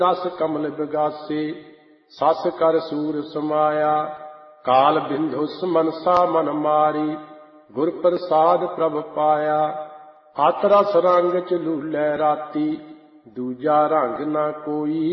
दस कमल बिगासे सस कर सूर समाया। काल बिंधुस मनसा मन मारी गुर प्रसाद प्रभ पाया। अत रस रंग च लूलै राती दूजा रंग ना कोई।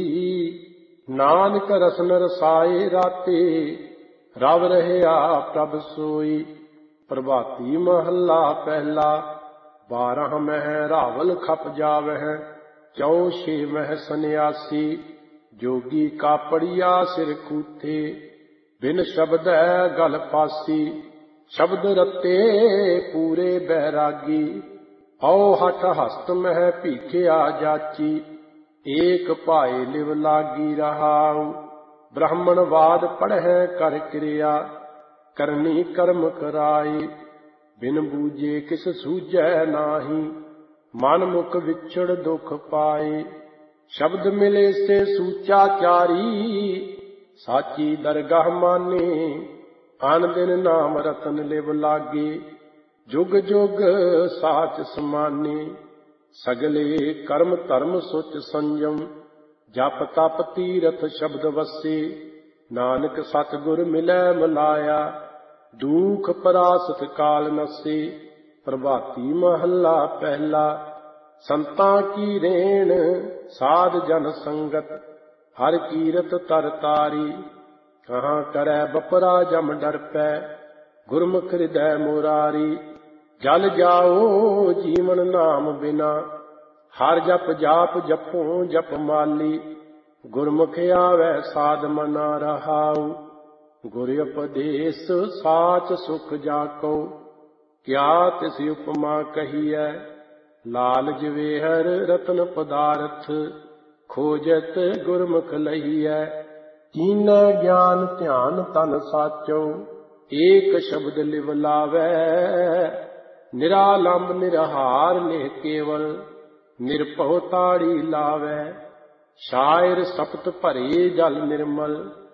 नानक रसन रसाए राते रव रहया प्रभ सोई। प्रभाती महला पहला। 12 मह रावल खप जावह। 4 मह सन्यासी जोगी कापड़िया सिर कूथे। बिन शब्द गल फासी शब्द रते पूरे बैरागी। औ हठ हस्त मह भीखिया जाची एक भाए लिव लागी रहाऊ। ब्राह्मण वाद पढ़ै कर क्रिया करनी कर्म कराई। बिन बूझे किस सूझै नाही मन मुख विछड़ दुख पाए। शब्द मिले से सूचा चारी साची दरगाह माने। आन दिन नाम रतन लिव लागे जुग जुग साच समाने। सगले कर्म धर्म सुच संयम जप तप तीरथ शब्द वसे। नानक सतगुर मिलै मिलाया दुख परासत काल नसे। प्रभाती महला पहला। संतां की रेण साध जन संगत हर कीरत तर तारी। कहाँ करै बपरा जम डर पै गुरमुख हृदय मुरारी। जल जाओ जीवन नाम बिना हर जप जाप जपो जप माली। गुरमुख आवे साध मना रहाऊ। गुर उपदेश साच सुख जाको क्या तिस उपमा कहिए। लाल जवेहर रतन पदारथ खोजत गुरमुख लहिए। कीन ज्ञान ध्यान तन साचो एक शब्द लिव लावै। निरालंब निरहार निह केवल निरभउ ताड़ी लावै। शायर सपत भरे जल निर्मल